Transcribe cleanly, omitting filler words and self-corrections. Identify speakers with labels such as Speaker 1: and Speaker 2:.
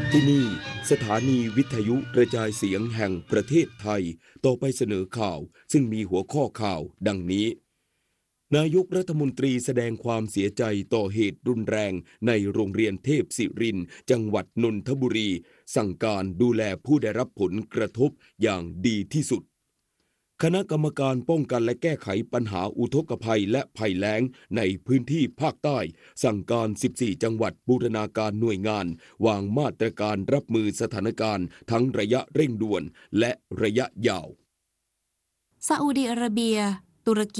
Speaker 1: ที่นี่สถานีวิทยุกระจายเสียงแห่งประเทศไทยต่อไปเสนอข่าวซึ่งมีหัวข้อข่าวดังนี้นายกรัฐมนตรีแสดงความเสียใจต่อเหตุรุนแรงในโรงเรียนเทพศิรินทร์จังหวัดนนทบุรีสั่งการดูแลผู้ได้รับผลกระทบอย่างดีที่สุดคณะกรรมการป้องกันและแก้ไขปัญหาอุทกภัยและภัยแล้งในพื้นที่ภาคใต้สั่งการ14จังหวัดบูรณาการหน่วยงานวางมาตรการรับมือสถานการณ์ทั้งระยะเร่งด่วนและระยะยาว
Speaker 2: ซาอุดิอาระเบียตุรกี